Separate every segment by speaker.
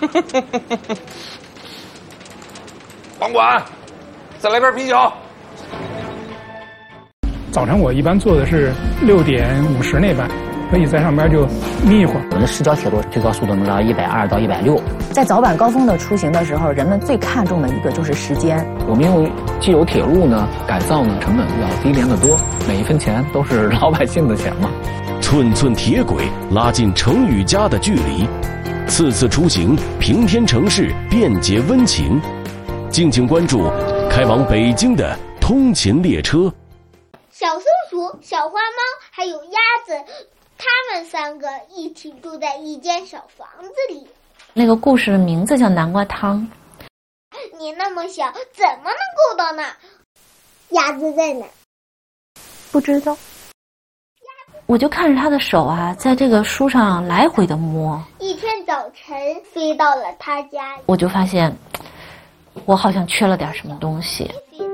Speaker 1: 网管，再来瓶啤酒。
Speaker 2: 早晨我一般坐的是6点50那班，所以在上边就眯一会儿。
Speaker 3: 我的市郊铁路最高速度能到120到160。
Speaker 4: 在早晚高峰的出行的时候，人们最看重的一个就是时间。
Speaker 3: 我们因为既有铁路呢，改造呢成本要低廉得多，每一分钱都是老百姓的钱嘛。
Speaker 5: 寸寸铁轨拉近城与家的距离，次次出行平添城市便捷温情。敬请关注开往北京的通勤列车。
Speaker 6: 小松鼠、小花猫还有鸭子，它们3个一起住在一间小房子里。
Speaker 7: 那个故事的名字叫南瓜汤。
Speaker 6: 你那么小，怎么能够到那？鸭子在哪？
Speaker 7: 不知道。我就看着他的手啊，在这个书上来回的摸。
Speaker 6: 一天早晨，飞到了他家，
Speaker 7: 我就发现，我好像缺了点什么东西。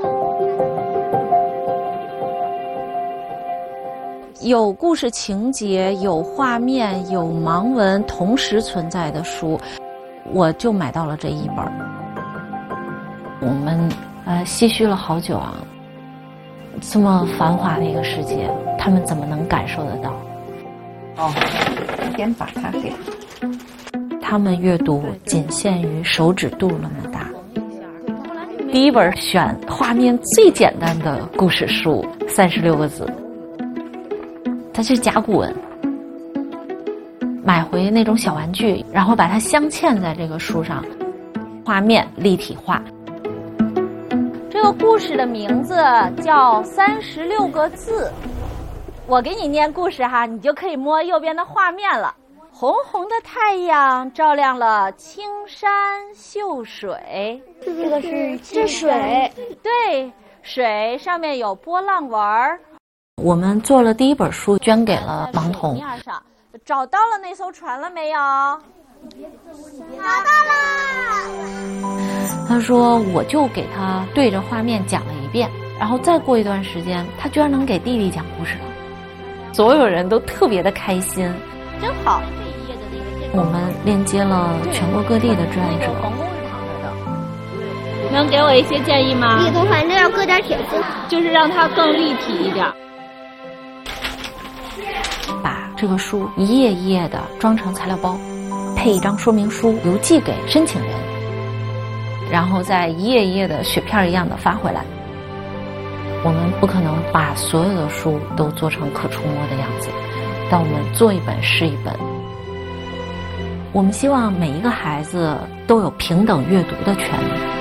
Speaker 7: 有故事情节、有画面、有盲文同时存在的书，我就买到了这一本。我们唏嘘了好久啊，这么繁华的一个世界，他们怎么能感受得到？
Speaker 4: 先把它给。
Speaker 7: 他们阅读仅限于手指肚那么大。第一本选画面最简单的故事书，36个字。它是甲骨文，买回那种小玩具，然后把它镶嵌在这个书上，画面立体化。这个故事的名字叫36个字，我给你念故事哈，你就可以摸右边的画面了。红红的太阳照亮了青山秀水，
Speaker 6: 这个是水，
Speaker 7: 对，水上面有波浪纹儿。我们做了第一本书，捐给了盲童。找到了那艘船了没有？
Speaker 6: 找到了。
Speaker 7: 他说，我就给他对着画面讲了一遍，然后再过一段时间，他居然能给弟弟讲故事了。所有人都特别的开心，真好。我们链接了全国各地的志愿者。
Speaker 8: 能给我一些建议吗？
Speaker 6: 里头反正要搁点铁丝，
Speaker 8: 就是让它更立体一点。
Speaker 7: 把这个书一页一页的装成材料包，配一张说明书邮寄给申请人，然后再一页一页的雪片一样的发回来。我们不可能把所有的书都做成可触摸的样子，但我们做一本是一本。我们希望每一个孩子都有平等阅读的权利。